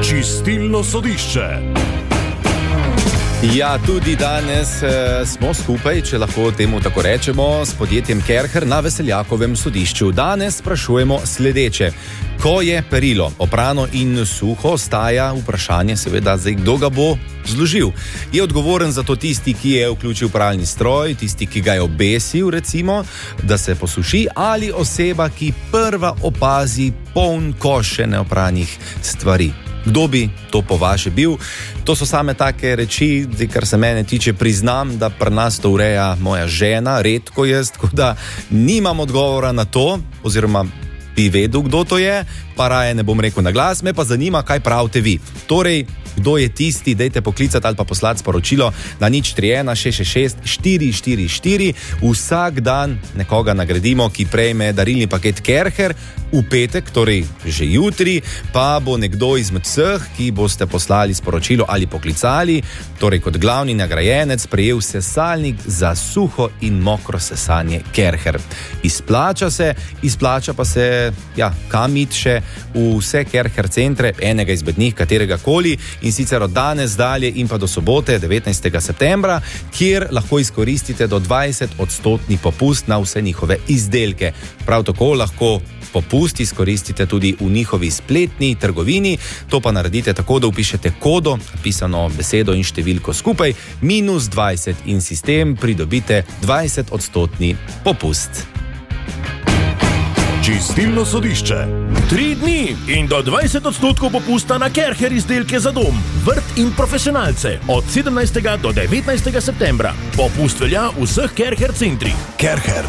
Čistilno sodišče. Ja, tudi danes smo skupaj, če lahko temu tako rečemo, s podjetjem Kercher na Veseljakovem sodišču. Danes sprašujemo sledeče. Ko je perilo oprano in suho, ostaja vprašanje seveda, kdo ga bo zložil. Je odgovoren za to tisti, ki je vključil pralni stroj, tisti, ki ga je obesil, recimo, da se posuši, ali oseba, ki prva opazi poln koš še neopranih stvari. Kdo bi to po vaše bil? To so same take reči, kar se mene tiče, priznam, da pri nas to ureja moja žena, redko jaz, tako da nimam odgovora na to, oziroma bi vedel, kdo to je, pa raje ne bom rekel na glas, me pa zanima, kaj pravite vi. Torej, kdo je tisti, dajte poklicati ali pa poslati sporočilo na 031 666 444. Vsak dan nekoga nagradimo, ki prejme darilni paket Kercher. V petek, torej že jutri, pa bo nekdo izmed vseh, ki boste poslali sporočilo ali poklicali, torej kot glavni nagrajenec prejel sesalnik za suho in mokro sesanje Kercher. Izplača pa se, kam iti še v vse Kercher centre, enega izmed njih, katerega koli, in sicer od danes dalje in pa do sobote, 19. septembra, kjer lahko izkoristite do 20% popust na vse njihove izdelke. Prav tako lahko popust izkoristite tudi v njihovi spletni trgovini, to pa naredite tako, da vpišete kodo, pisano besedo in številko skupaj, -20 in sistem pridobite 20% popust. Čistilno sodišče. 3 dni in do 20% popusta na Kercher izdelke za dom, vrt in profesionalce od 17. do 19. septembra. Popust velja v vseh Kercher centrih. Kercher.